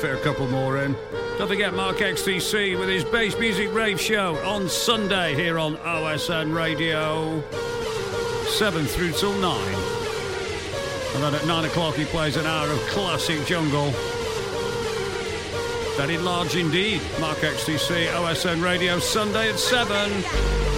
fit a couple more in. Don't forget Mark XTC with his bass music rave show on Sunday here on OSN Radio, 7 through till 9. And then at 9 o'clock he plays an hour of classic jungle. Very large indeed. Mark XTC, OSN Radio, Sunday at 7.